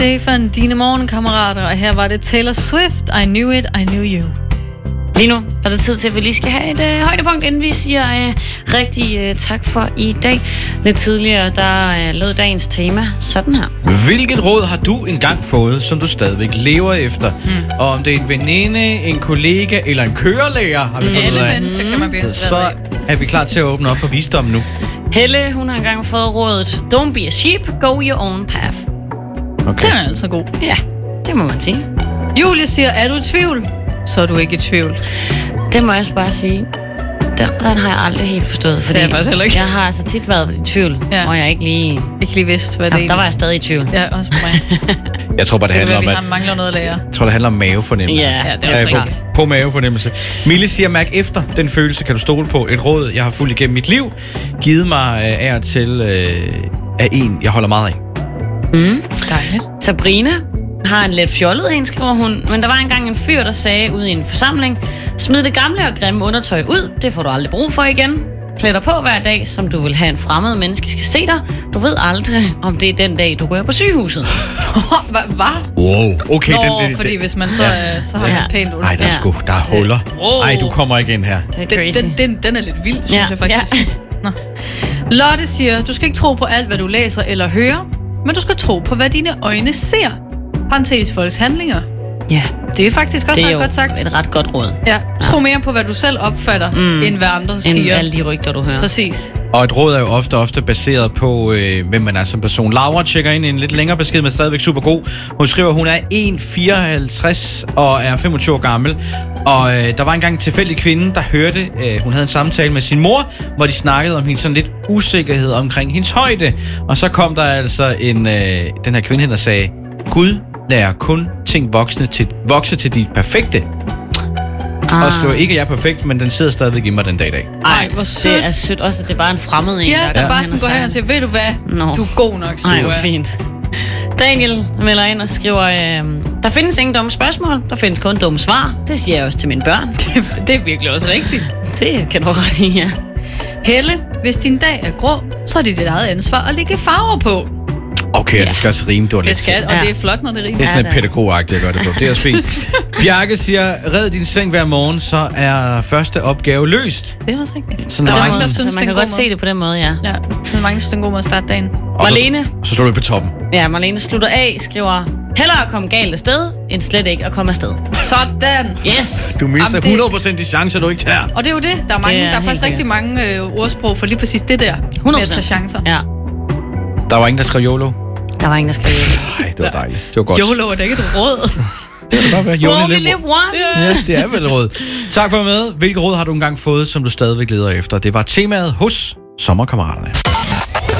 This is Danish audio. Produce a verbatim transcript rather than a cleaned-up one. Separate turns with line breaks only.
Stefan, dine morgenkammerater, og her var det Taylor Swift, I Knew It, I Knew You.
Lige nu er det tid til, at vi lige skal have et øh, højdepunkt, inden vi siger øh, rigtig øh, tak for i dag. Lidt tidligere, der øh, lød dagens tema sådan her.
Hvilket råd har du engang fået, som du stadigvæk lever efter? Mm. Og om det er en veninde, en kollega eller en kørelærer, har vi fundet
Alle
ud af.
mennesker kan man blive inspireret
Så er vi klar til at åbne op for visdom nu.
Helle, hun har engang fået rådet, don't be a sheep, go your own path.
Okay.
Den er altså god.
Ja, det må man sige.
Julie siger, er du i tvivl? Så er du ikke i tvivl.
Det må jeg også bare sige. Den, den har jeg aldrig helt forstået, fordi
Det er jeg faktisk heller ikke.
jeg har altså tit været i tvivl,
Ja.
og jeg ikke lige...
Ikke lige vidst, hvad det
Ja,
er.
der var jeg stadig i tvivl.
Ja, også på mig.
Jeg tror bare, det
Det
handler
er,
om,
vi
at...
har mangler noget at lære.
Jeg tror, det handler om mavefornemmelse.
Ja,
Ja, det er også
Øh, på,
rigtigt.
på mavefornemmelse. Mille siger, mærk efter. Den følelse kan du stole på. Et råd, jeg har fulgt igennem mit liv. Givet mig øh, af og til øh, af en, jeg holder meget af.
Mm.
Dejligt.
Sabrina har en lidt fjollet en, skriver hun, men der var engang en fyr, der sagde ude i en forsamling, smid det gamle og grimme undertøj ud, det får du aldrig brug for igen. Klæd dig på hver dag, som du vil have en fremmed menneske skal se dig. Du ved aldrig, om det er den dag, du går på sygehuset.
Hvad? Hva?
Wow, okay.
Nå,
den, den,
fordi
den,
hvis man så,
Ja.
øh, så har
Ja.
man pænt ud.
Ej, der er,
Ja.
sgu, der er huller.
Wow.
Ej, du kommer ikke ind her.
Det er
Den,
crazy.
den, den, den er lidt vild, synes
Ja,
jeg faktisk. Nå. Lotte siger, du skal ikke tro på alt, hvad du læser eller hører, men du skal tro på, hvad dine øjne ser. Parentes folks handlinger.
Ja,
Det er faktisk også
det er
ret
jo
godt sagt.
et ret godt råd,
Ja, tro mere på, hvad du selv opfatter, mm. end hvad andre
end
siger.
alle de rygter, du hører.
Præcis.
Og et råd er jo ofte ofte baseret på, øh, hvem man er som person. Laura tjekker ind i en lidt længere besked, men stadigvæk super god. Hun skriver, at hun er en komma fireoghalvtreds og er femogtyve år gammel. Og øh, der var engang en tilfældig kvinde, der hørte, øh, hun havde en samtale med sin mor, hvor de snakkede om hendes sådan lidt usikkerhed omkring hendes højde. Og så kom der altså en, øh, den her kvinde hen og sagde, Gud lærer kun ting voksne til, vokse til de perfekte. Ah. Og skriver ikke, at jeg er perfekt, men den sidder stadigvæk i mig den dag i dag.
Ej,
hvor sødt.
det er sødt også, at det er bare en fremmed en,
Ja, der
kommer
bare sådan går hen og
siger,
siger, ved du hvad,
Nå.
du er god nok, så
ej,
du
hvor
er.
fint. Daniel melder ind og skriver, øh, der findes ingen dumme spørgsmål, der findes kun dumme svar. Det siger jeg også til mine børn.
Det, det er virkelig også rigtigt.
Det kan du ret i, ja.
Helle, hvis din dag er grå, så er det dit eget ansvar at lægge farver på.
Okay, ja. Det skal også rime. Det, var
Det
lidt
skal, og
Ja.
det er flot, når det rimer.
Det er sådan
Ja,
et
det er.
pædagogagtigt, jeg gør det på. Det er også fint. Bjarke siger, red din seng hver morgen, så er første opgave løst.
Det er også rigtigt.
Sådan
Der er
der.
mange, der
Så
synes,
man
det er
kan
en
godt
god
se
måde.
det på den måde, ja.
Ja, så er mange, der synes, det er en god måde at starte dagen.
Og så-
Marlene,
Og så står du på toppen.
ja, Marlene slutter af, skriver, hellere at komme galt afsted, end slet ikke at komme afsted.
Sådan.
Yes!
Du mister
Jamen, det-
hundrede procent de chancer, du ikke tager.
Og det er jo det. Der er, mange,
er
der er
helt
faktisk
sikkert.
rigtig mange øh, ordsprog for lige præcis det der.
hundrede
Med at
procent.
tage chancer.
Ja,
Der var ingen, der skrev YOLO.
der var ingen, der skrev det.
Nej, det var dejligt. Det var godt.
YOLO er da ikke et råd.
Det kan godt være.
You
YOLO
only
live-
live once!
Ja, det er vel et råd. Tak for at være med. Hvilke råd har du engang fået, som du stadigvæk leder efter? Det var temaet hos Sommerkammeraterne.